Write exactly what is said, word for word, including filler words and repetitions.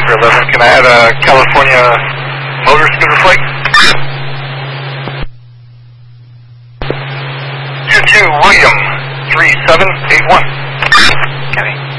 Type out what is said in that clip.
Zebra eleven, can I add a California motor scooter flight? two two William, three seven eight one. Copy.